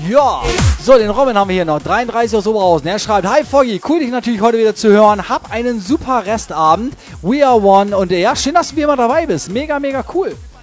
Ja, so, den Robin haben wir hier noch. 33 aus Oberhausen. Er schreibt, hi Foggy, cool dich natürlich heute wieder zu hören. Hab einen super Restabend. We are one. Und ja, schön, dass du wie immer dabei bist. Mega, mega cool.